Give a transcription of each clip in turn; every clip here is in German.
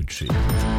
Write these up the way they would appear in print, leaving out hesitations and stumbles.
Budget.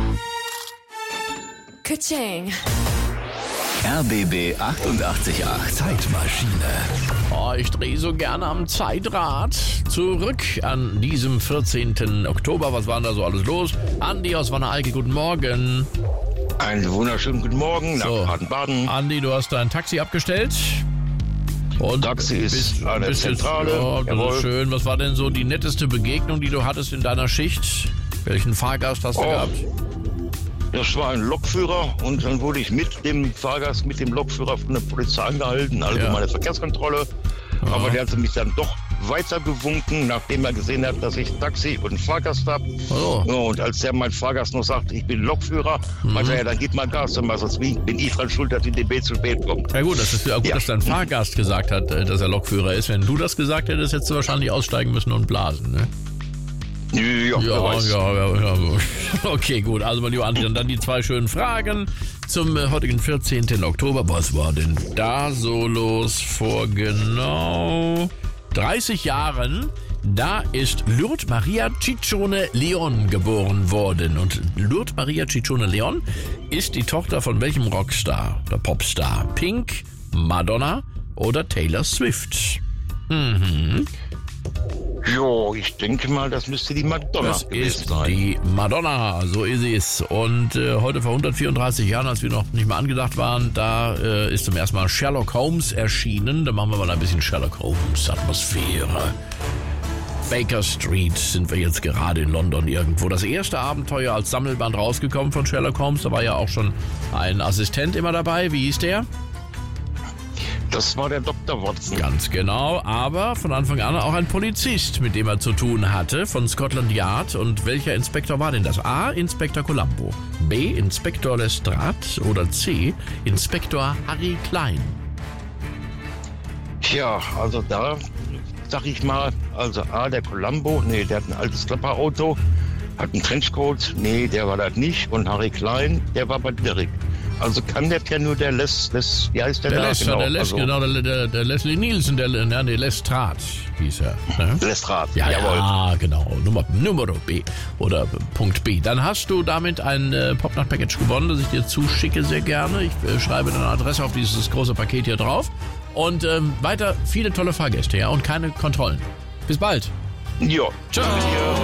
Ka-ching. RBB 888 Zeitmaschine. Oh, ich drehe so gerne am Zeitrad. Zurück an diesem 14. Oktober. Was war denn da so alles los? Andi aus Wanne-Eickel, guten Morgen. Einen wunderschönen guten Morgen nach Baden-Baden. Andi, du hast dein Taxi abgestellt. Und Taxi ist an der Zentrale. Ja, das ist schön. Was war denn so die netteste Begegnung, die du hattest in deiner Schicht? Welchen Fahrgast hast du gehabt? Das war ein Lokführer und dann wurde ich mit dem Fahrgast, mit dem Lokführer von der Polizei angehalten, allgemeine Verkehrskontrolle. Ja. Aber der hat mich dann doch weitergewunken, nachdem er gesehen hat, dass ich Taxi und Fahrgast habe. Oh. Ja, und als der mein Fahrgast noch sagt, ich bin Lokführer, meinte er, dann gib mal Gas, sonst bin ich dran schuld, dass die DB zu spät kommt. Ja gut, das ist ja gut, dass dein Fahrgast gesagt hat, dass er Lokführer ist. Wenn du das gesagt hättest, hättest du wahrscheinlich aussteigen müssen und blasen, ne? Ja. Okay, gut. Also, mein lieber Andi, dann die zwei schönen Fragen zum heutigen 14. Oktober. Was war denn da so los vor genau 30 Jahren? Da ist Lourdes Maria Ciccione Leon geboren worden. Und Lourdes Maria Ciccione Leon ist die Tochter von welchem Rockstar oder Popstar? Pink, Madonna oder Taylor Swift? Jo, ich denke mal, das müsste die Madonna gewesen sein. Die Madonna, so ist es. Und heute vor 134 Jahren, als wir noch nicht mal angedacht waren, da ist zum ersten Mal Sherlock Holmes erschienen. Da machen wir mal ein bisschen Sherlock Holmes Atmosphäre. Baker Street sind wir jetzt gerade in London irgendwo. Das erste Abenteuer als Sammelband rausgekommen von Sherlock Holmes. Da war ja auch schon ein Assistent immer dabei. Wie hieß der? Das war der Dr. Watson. Ganz genau, aber von Anfang an auch ein Polizist, mit dem er zu tun hatte, von Scotland Yard. Und welcher Inspektor war denn das? A. Inspektor Columbo, B. Inspektor Lestrade oder C. Inspektor Harry Klein? Tja, also da sag ich mal, also A. der Columbo, nee, der hat ein altes Klapperauto, hat einen Trenchcoat, nee, der war das nicht. Und Harry Klein, der war bei Derrick. Also kann der ja nur der wie heißt der da? Der Leslie Nielsen, der Lestrade hieß er. Ne? Lestrade, jawohl. Ja, genau, Nummer B oder Punkt B. Dann hast du damit ein Popnacht-Package gewonnen, das ich dir zuschicke sehr gerne. Ich schreibe deine Adresse auf dieses große Paket hier drauf. Und weiter viele tolle Fahrgäste, ja, und keine Kontrollen. Bis bald. Ja. Ciao.